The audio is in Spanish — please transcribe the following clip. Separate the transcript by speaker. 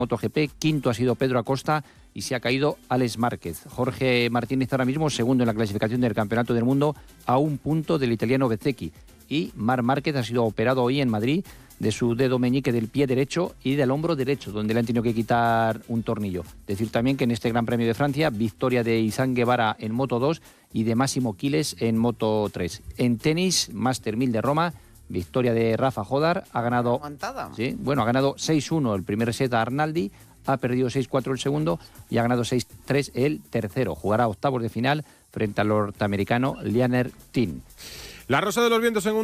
Speaker 1: MotoGP, quinto ha sido Pedro Acosta y se ha caído Alex Márquez. Jorge Martínez ahora mismo segundo en la clasificación del Campeonato del Mundo a un punto del italiano Bezzecchi. Y Marc Márquez ha sido operado hoy en Madrid de su dedo meñique del pie derecho y del hombro derecho, donde le han tenido que quitar un tornillo. Decir también que en este Gran Premio de Francia, victoria de Izan Guevara en Moto 2 y de Máximo Quiles en Moto 3. En tenis, Master 1000 de Roma, victoria de Rafa Jodar, ha ganado, sí, bueno, ha ganado 6-1 el primer set a Arnaldi, ha perdido 6-4 el segundo y ha ganado 6-3 el tercero. Jugará octavos de final frente al norteamericano Lianer Tin.
Speaker 2: La Rosa de los Vientos en